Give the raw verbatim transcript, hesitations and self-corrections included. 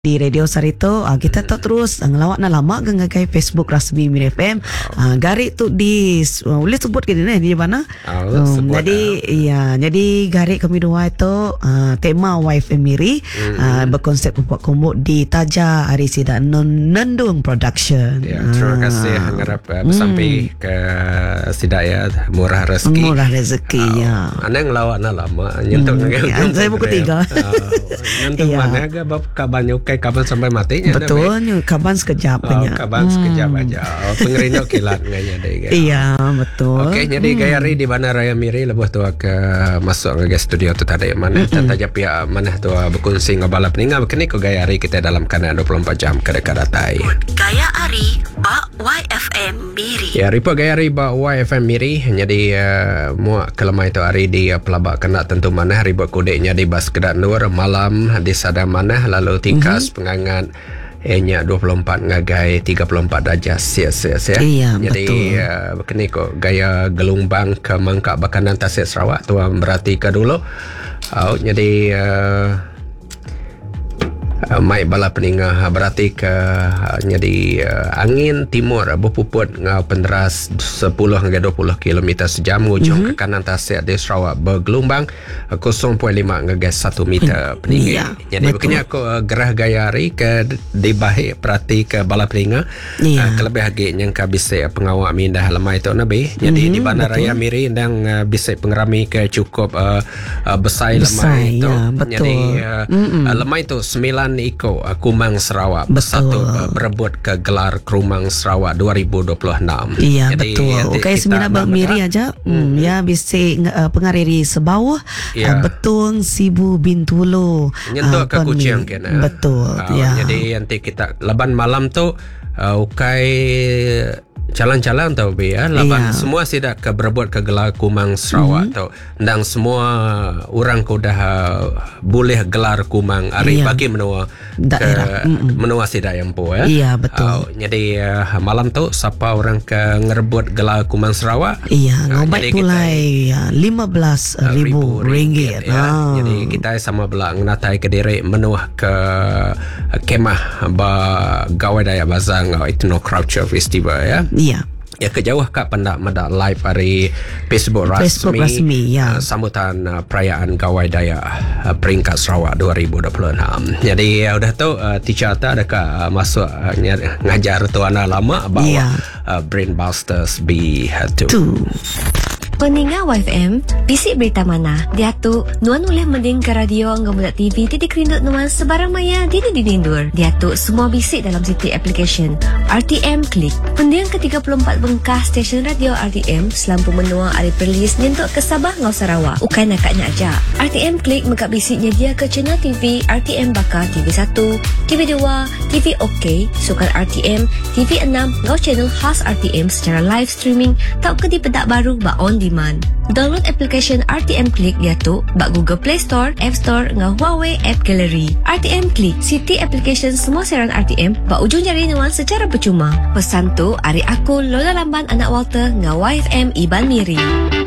di Radio Sarito, uh, kita tak terus uh, ngelawak na lama ke ngagai Facebook rasmi Miri F M. Uh, gari tu di uh, boleh sebut ke ni di mana? Oh, um, jadi ya, jadi gari kami dua itu uh, tema Y F M Miri hmm. uh, berkonsep buat kombo di Taja Hari Sida Nendung Production. Ya, terima kasih uh, harap uh, bersampai hmm. ke Sida ya, murah rezeki. Murah rezeki uh, ya. Ana ngelawak na lama nyentuh hmm. ngagai. Ya, saya buku tiga. Nyentuh ya. Mana ke bab kabanyo kapan sampai matinya. Betul, kapan sekejap oh, kapan hmm. sekejap aja. Oh, pengerino kilat nganya deh. Iya, betul. Okey, jadi hmm. gaya ri di mana Raya Miri lebuh tu ke masuk ke studio tu tadi mana mm-hmm. tanya pihak mana tu berkongsi ngabalap ni ngah kini ko gaya ri kita dalam kanal dua puluh empat jam ke dekat datai. Gaya Ari ba Y F M Miri. Ya, ripa gaya ri ba Y F M Miri. Jadi uh, muak kelemai tu hari di uh, pelabak kena tentu mana riba kodenya di Bas Kedat Nur malam di sada mana lalu tingkas mm-hmm. pengangan enya dua puluh empat ngagai tiga puluh empat darjah Celsius ya. Iya, jadi uh, begini kok gaya gelombang ke mangkak bakanan Tasik Sarawak tu berarti ke dulu. Uh, jadi uh, uh, mai bala peningah berarti ke uh, jadi uh, angin timur uh, berpuput ngau penderas sepuluh hingga dua puluh kilometer sejam ujung mm-hmm. ke kanan Tasik di Sarawak bergelombang uh, kosong perpuluhan lima hingga satu meter peninggi. Iya, jadi begini aku uh, gerah gaya hari ke di bahik perhati ke bala peningah iya. uh, kelebih lagi yang ke bisik pengawak mindah lemai tu nabi. Jadi mm-hmm, di Bandar Raya Miri dan uh, bisik pengerami ke cukup uh, uh, besai lemai tu. Ya, betul. Jadi uh, uh, lemai tu sembilan iko uh, Kumang Sarawak bersatu uh, berebut ke gelar Kumang Sarawak dua ribu dua puluh enam. Iya, jadi, betul. Okey, sembilan Bang Miri aja. Hmm, ya bisik uh, pengariri sebawah ya. uh, Betung Sibu Bintulu nyentuh uh, ke Kuching kan. Betul. Uh, ya. Jadi nanti kita leban malam tu uh, ukai jalan-jalan tau be ya laban yeah. semua sidak ke berebut ke gelar Kumang Sarawak mm-hmm. tau dan semua orang ko dah uh, boleh gelar Kumang hari yeah. bagi menua daerah mm-hmm. menua sidak yang po ya. Iya, betul. Uh, jadi uh, malam tu siapa orang ke ngerebut gelar Kumang Sarawak iya uh, ngobat pulai ya, lima belas ribu ringgit ya. Ah. Jadi kita sama belak ngenatai ke diri menua ke uh, kemah ba gawai daya bazang uh, Ethno Culture Festival ya. Iya. Ya kejauh kak pendak medak live hari Facebook rasmi, Facebook rasmi ya. uh, sambutan uh, perayaan Gawai Daya uh, peringkat Sarawak dua ribu dua puluh enam. Jadi uh, udah tahu uh, teacher tak adakah uh, masuk uh, ngajar tuana lama bawa yeah. uh, Brain Busters B two. Peninga Y F M, bisik berita mana? Dia tu, nuan boleh mending ke radio ngau muda T V titik rindut nuan sebarang maya di di dindur. Dia tu semua bisik dalam City Application R T M Click. Pendiang ke tiga puluh empat bengkah stesen radio R T M selampu menua hari perlis nyentuk ke Sabah ngau Sarawak. Ukai nakatnya aja. R T M Click mengak bisiknya dia ke channel T V R T M Bakar T V satu, T V dua, T V OK, Sukan R T M, T V enam ngau channel khas R T M secara live streaming tak ke di pedak baru ba on demand. Download application R T M Click dia tu bak Google Play Store, App Store ngau Huawei App Gallery. R T M Click, City Application semua siaran R T M bak ujung jari nuan secara percuma. Pesan tu, ari aku Lola Lamban anak Walter ngau Y F M Iban Miri.